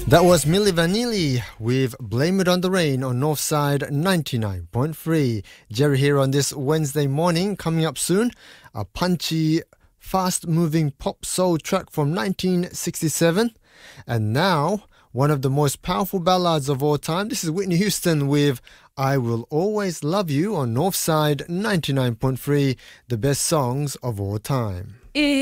That was Milli Vanilli with Blame It on the Rain on Northside 99.3. Jerry here on this Wednesday morning. Coming up soon, a punchy, fast-moving pop soul track from 1967. And now, one of the most powerful ballads of all time. This is Whitney Houston with I Will Always Love You on Northside 99.3, the best songs of all time.